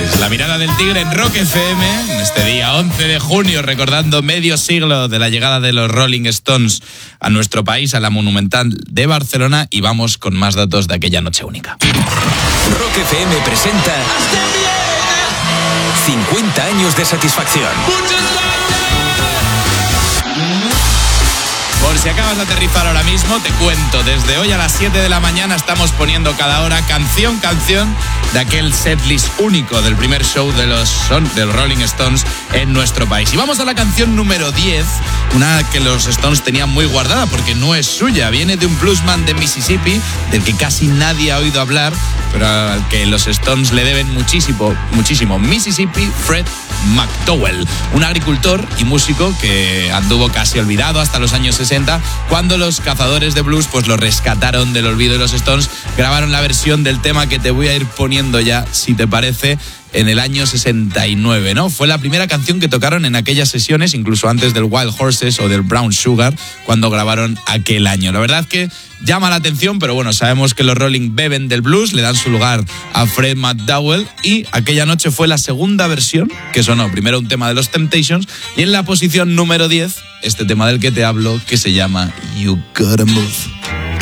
Es la mirada del tigre en Rock FM, en este día 11 de junio, recordando medio siglo de la llegada de los Rolling Stones a nuestro país, a la Monumental de Barcelona, y vamos con más datos de aquella noche única. Rock FM presenta 50 años de satisfacción. Por si acabas de aterrizar ahora mismo, te cuento, desde hoy a las 7 de la mañana estamos poniendo cada hora canción de aquel setlist único del primer show de los Rolling Stones en nuestro país. Y vamos a la canción número 10, una que los Stones tenían muy guardada porque no es suya, viene de un bluesman de Mississippi, del que casi nadie ha oído hablar, pero al que los Stones le deben muchísimo. Mississippi Fred McDowell, un agricultor y músico que anduvo casi olvidado hasta los años 60, cuando los cazadores de blues pues lo rescataron del olvido, de los Stones grabaron la versión del tema que te voy a ir poniendo ya, si te parece, en el año 69, ¿no? Fue la primera canción que tocaron en aquellas sesiones, incluso antes del Wild Horses o del Brown Sugar, cuando grabaron aquel año. La verdad que llama la atención, pero bueno, sabemos que los Rolling beben del blues, le dan su lugar a Fred McDowell, y aquella noche fue la segunda versión que sonó. Primero un tema de los Temptations, y en la posición número 10, este tema del que te hablo, que se llama You Gotta Move.